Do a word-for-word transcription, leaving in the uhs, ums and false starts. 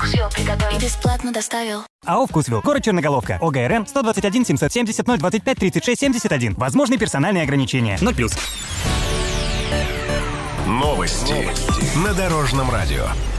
Вкусвилл приготовил и бесплатно доставил. АО «Вкусвилл». Город Черноголовка. ОГРН сто двадцать один семьсот семьдесят ноль двадцать пять тридцать шесть семьдесят один. Возможны персональные ограничения. ноль плюс. Новости на Дорожном радио.